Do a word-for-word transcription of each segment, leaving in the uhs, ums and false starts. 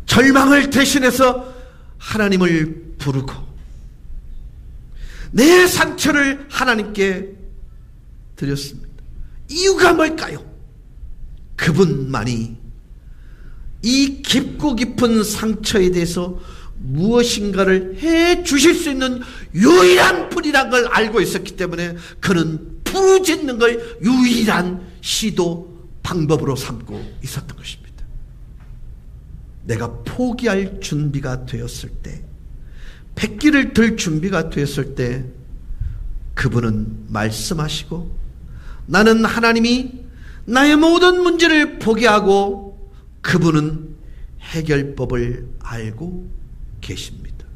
절망을 대신해서 하나님을 부르고 내 상처를 하나님께 드렸습니다. 이유가 뭘까요? 그분만이 이 깊고 깊은 상처에 대해서 무엇인가를 해 주실 수 있는 유일한 분이란 걸 알고 있었기 때문에 그는 부르짖는 걸 유일한 시도 방법으로 삼고 있었던 것입니다. 내가 포기할 준비가 되었을 때, 백기를 들 준비가 되었을 때 그분은 말씀하시고 나는 하나님이 나의 모든 문제를 포기하고 그분은 해결법을 알고 계십니다.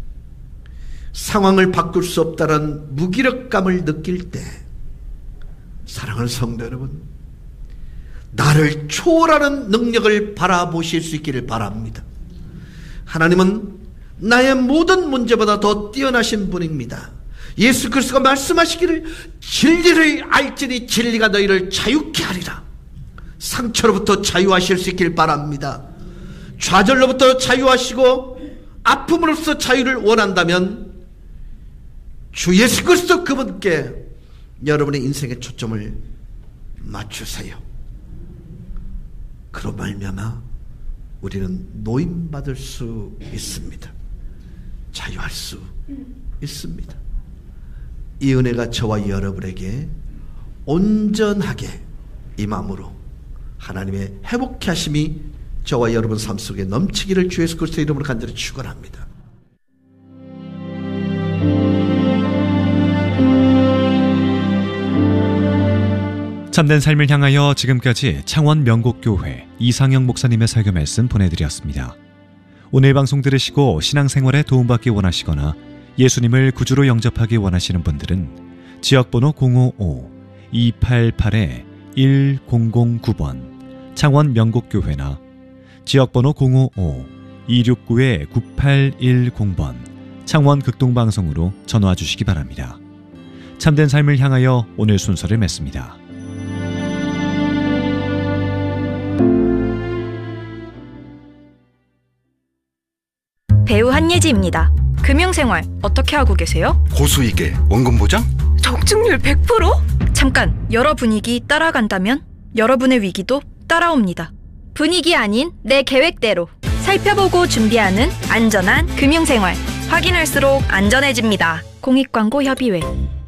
상황을 바꿀 수 없다는 무기력감을 느낄 때 사랑하는 성도 여러분, 나를 초월하는 능력을 바라보실 수 있기를 바랍니다. 하나님은 나의 모든 문제보다 더 뛰어나신 분입니다. 예수 그리스도가 말씀하시기를 진리를 알지니 진리가 너희를 자유케 하리라. 상처로부터 자유하실 수 있기를 바랍니다. 좌절로부터 자유하시고 아픔으로부터 자유를 원한다면 주 예수 그리스도 그분께 여러분의 인생의 초점을 맞추세요. 그로 말미암아 우리는 노임받을 수 있습니다. 자유할 수 있습니다. 이 은혜가 저와 여러분에게 온전하게 임함으로 하나님의 회복케 하심이 저와 여러분 삶 속에 넘치기를 주 예수 그리스도의 이름으로 간절히 축원합니다. 참된 삶을 향하여 지금까지 창원 명곡교회 이상영 목사님의 설교 말씀 보내드렸습니다. 오늘 방송 들으시고 신앙생활에 도움받기 원하시거나 예수님을 구주로 영접하기 원하시는 분들은 지역번호 공오오 이팔팔 일공공구 번 창원 명곡교회나 지역번호 공오오 이육구 구팔일공 번 창원 극동방송으로 전화 주시기 바랍니다. 참된 삶을 향하여 오늘 순서를 맺습니다. 배우 한예지입니다. 금융생활 어떻게 하고 계세요? 고수익에 원금 보장? 적중률 백 퍼센트? 잠깐, 여러 분위기 따라간다면 여러분의 위기도 따라옵니다. 분위기 아닌 내 계획대로 살펴보고 준비하는 안전한 금융생활. 확인할수록 안전해집니다. 공익광고협의회.